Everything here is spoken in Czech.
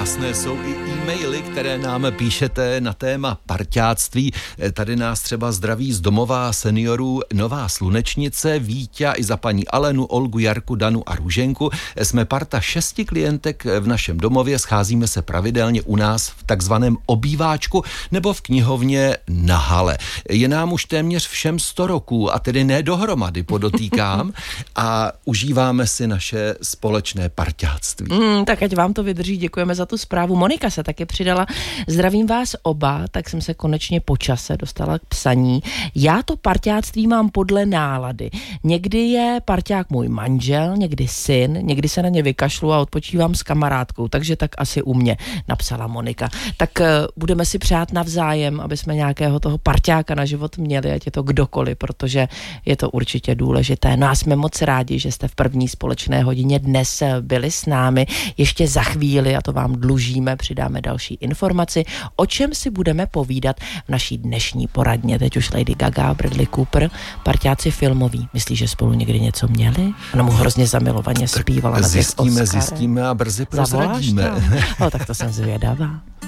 Krásné jsou i e-maily, které nám píšete na téma parťáctví. Tady nás třeba zdraví z domova seniorů Nová Slunečnice, Víťa i za paní Alenu, Olgu, Jarku, Danu a Růženku. Jsme parta 6 klientek v našem domově, scházíme se pravidelně u nás v takzvaném obýváčku nebo v knihovně na hale. Je nám už téměř všem 100 roků a tedy ne dohromady, podotýkám, a užíváme si naše společné parťáctví. Tak ať vám to vydrží, děkujeme za tu zprávu. Monika se taky přidala. Zdravím vás oba, tak jsem se konečně po čase dostala k psaní. Já to parťáctví mám podle nálady. Někdy je parťák můj manžel, někdy syn, někdy se na ně vykašlu a odpočívám s kamarádkou, takže tak asi u mě, napsala Monika. Tak budeme si přát navzájem, aby jsme nějakého toho parťáka na život měli, ať je to kdokoliv, protože je to určitě důležité. No a jsme moc rádi, že jste v první společné hodině dnes byli s námi. Ještě za chvíli, a to vám dlužíme, přidáme další informaci, o čem si budeme povídat v naší dnešní poradně. Teď už Lady Gaga a Bradley Cooper, parťáci filmoví. Myslíš, že spolu někdy něco měli? Ona mu hrozně zamilovaně zpívala na těch Oscarech. Zjistíme a brzy prozradíme. Tak to jsem zvědavá.